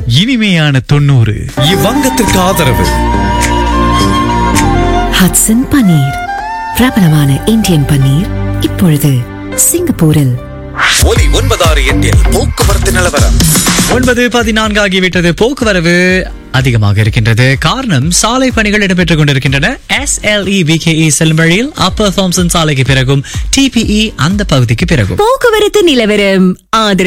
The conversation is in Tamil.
இனிமையான 90. இவ்வங்கத்திற்கு ஆதரவு ஹட்சன் பன்னீர், பிரபலமான இந்தியன் பன்னீர், இப்பொழுது சிங்கப்பூரில். ஒலி 96.8 போக்குவரத்து நிலவரம். 9:14 ஆகிவிட்டது. போக்குவரவு அதிகமாக இருக்கின்றது. காரணம், சாலை பணிகள் இடம்பெற்றுக் கொண்டிருக்கின்றன. SLE VKE செல்லும் வழியில் அப்பர் தாம்சன் சாலைக்கு பிறகும் TPE அந்த பகுதிக்கு பிறகும் போக்குவரத்து நிலவரம் ஆதரவு